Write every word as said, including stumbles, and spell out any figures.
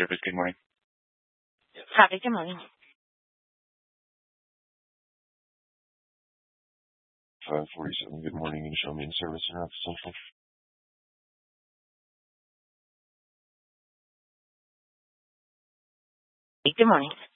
Service. Good morning. Hi, good morning. five forty-seven, good morning, and show me in service center at Central. Good morning.